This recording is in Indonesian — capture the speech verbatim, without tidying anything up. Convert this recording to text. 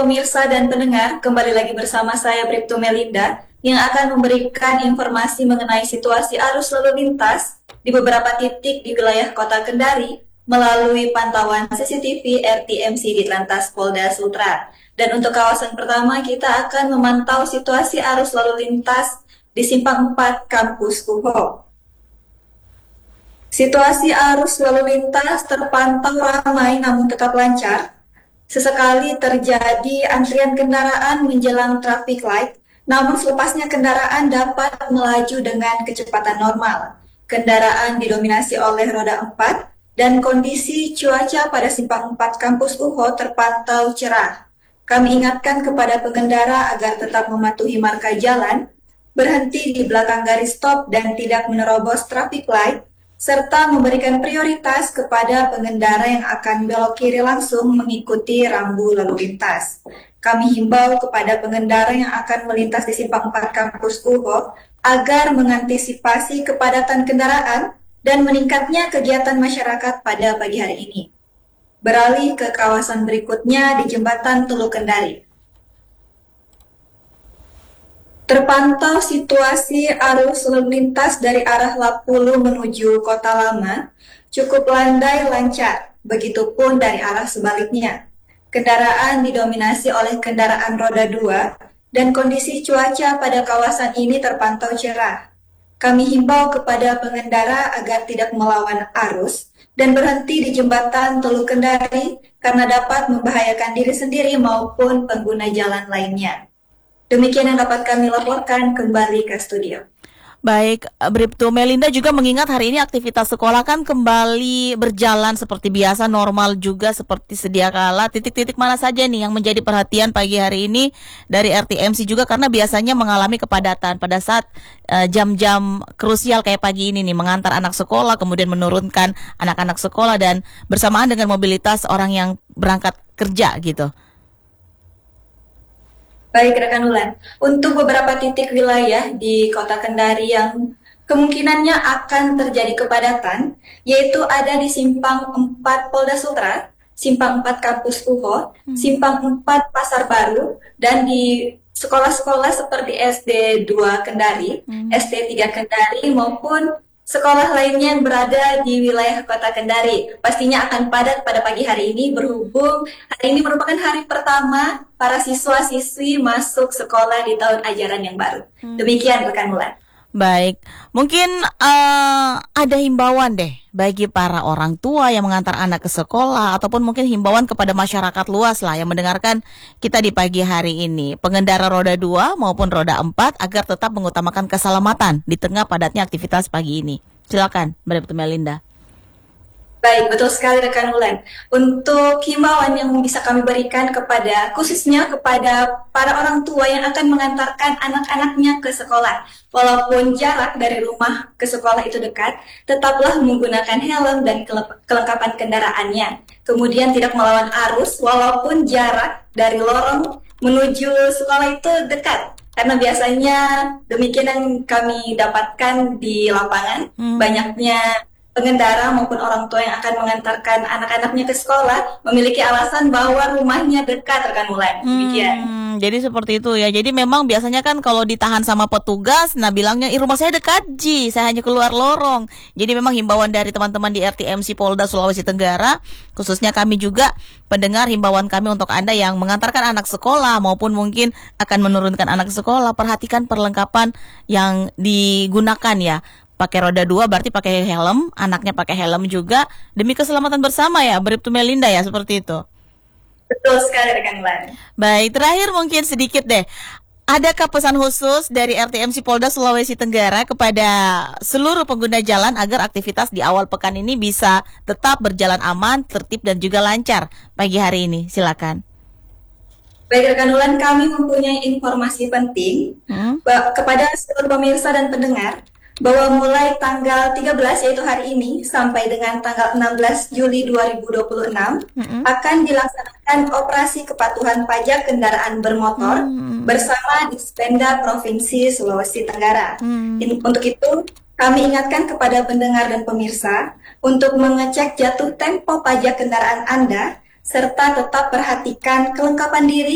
pemirsa dan pendengar, kembali lagi bersama saya Bribtu Melinda yang akan memberikan informasi mengenai situasi arus lalu lintas di beberapa titik di wilayah Kota Kendari melalui pantauan C C T V R T M C Ditlantas Polda Sultra. Dan untuk kawasan pertama kita akan memantau situasi arus lalu lintas di Simpang empat Kampus U H O. Situasi arus lalu lintas terpantau ramai namun tetap lancar. Sesekali terjadi antrian kendaraan menjelang traffic light, namun selepasnya kendaraan dapat melaju dengan kecepatan normal. Kendaraan didominasi oleh roda empat dan kondisi cuaca pada Simpang empat Kampus U H O terpantau cerah. Kami ingatkan kepada pengendara agar tetap mematuhi marka jalan, berhenti di belakang garis stop dan tidak menerobos traffic light, serta memberikan prioritas kepada pengendara yang akan belok kiri langsung mengikuti rambu lalu lintas. Kami himbau kepada pengendara yang akan melintas di Simpang empat Kampus U H O agar mengantisipasi kepadatan kendaraan dan meningkatnya kegiatan masyarakat pada pagi hari ini. Beralih ke kawasan berikutnya di Jembatan Teluk Kendari. Terpantau situasi arus lalu lintas dari arah Lapulu menuju Kota Lama cukup landai lancar, begitupun dari arah sebaliknya. Kendaraan didominasi oleh kendaraan roda dua dan kondisi cuaca pada kawasan ini terpantau cerah. Kami himbau kepada pengendara agar tidak melawan arus dan berhenti di Jembatan Teluk Kendari karena dapat membahayakan diri sendiri maupun pengguna jalan lainnya. Demikian yang dapat kami laporkan, kembali ke studio. Baik, Bribtu Melinda juga mengingat hari ini aktivitas sekolah kan kembali berjalan seperti biasa, normal juga seperti sedia kala. Titik-titik mana saja nih yang menjadi perhatian pagi hari ini dari R T M C juga, karena biasanya mengalami kepadatan pada saat uh, jam-jam krusial kayak pagi ini nih, mengantar anak sekolah, kemudian menurunkan anak-anak sekolah dan bersamaan dengan mobilitas orang yang berangkat kerja gitu. Baik rekan Ulan, untuk beberapa titik wilayah di Kota Kendari yang kemungkinannya akan terjadi kepadatan, yaitu ada di Simpang empat Polda Sultra, Simpang empat Kampus U H O, hmm. Simpang empat Pasar Baru, dan di sekolah-sekolah seperti S D dua Kendari, hmm. S D tiga Kendari, maupun sekolah lainnya yang berada di wilayah Kota Kendari. Pastinya akan padat pada pagi hari ini berhubung hari ini merupakan hari pertama para siswa-siswi masuk sekolah di tahun ajaran yang baru. Hmm. Demikian rekan Mulan. Baik, mungkin uh, ada himbauan deh bagi para orang tua yang mengantar anak ke sekolah, ataupun mungkin himbauan kepada masyarakat luas lah yang mendengarkan kita di pagi hari ini. Pengendara roda dua maupun roda empat agar tetap mengutamakan keselamatan di tengah padatnya aktivitas pagi ini. Silakan, Mbak Melinda. Baik, betul sekali rekan Ulan. Untuk himbauan yang bisa kami berikan kepada, khususnya kepada para orang tua yang akan mengantarkan anak-anaknya ke sekolah. Walaupun jarak dari rumah ke sekolah itu dekat, tetaplah menggunakan helm dan kelengkapan kendaraannya. Kemudian tidak melawan arus, walaupun jarak dari lorong menuju sekolah itu dekat. Karena biasanya demikian yang kami dapatkan di lapangan, hmm. banyaknya pengendara maupun orang tua yang akan mengantarkan anak-anaknya ke sekolah memiliki alasan bahwa rumahnya dekat rekan Mulan. Demikian. Hmm, jadi seperti itu ya. Jadi memang biasanya kan kalau ditahan sama petugas, nah bilangnya, "Ih, rumah saya dekat, Ji. Saya hanya keluar lorong." Jadi memang himbauan dari teman-teman di R T M C Polda Sulawesi Tenggara, khususnya kami juga pendengar, himbauan kami untuk Anda yang mengantarkan anak sekolah maupun mungkin akan menurunkan anak sekolah, perhatikan perlengkapan yang digunakan ya. Pakai roda dua berarti pakai helm, anaknya pakai helm juga demi keselamatan bersama ya, Bribtu Melinda ya, seperti itu. Betul sekali rekan Lan. Baik, terakhir mungkin sedikit deh. Adakah pesan khusus dari R T M C Polda Sulawesi Tenggara kepada seluruh pengguna jalan agar aktivitas di awal pekan ini bisa tetap berjalan aman, tertib dan juga lancar pagi hari ini? Silakan. Baik rekan Ulan, kami mempunyai informasi penting hmm? kepada seluruh pemirsa dan pendengar bahwa mulai tanggal tiga belas yaitu hari ini sampai dengan tanggal enam belas Juli dua ribu dua puluh enam mm-hmm. akan dilaksanakan operasi kepatuhan pajak kendaraan bermotor mm-hmm. bersama Dispenda Provinsi Sulawesi Tenggara. Mm-hmm. Untuk itu kami ingatkan kepada pendengar dan pemirsa untuk mengecek jatuh tempo pajak kendaraan Anda serta tetap perhatikan kelengkapan diri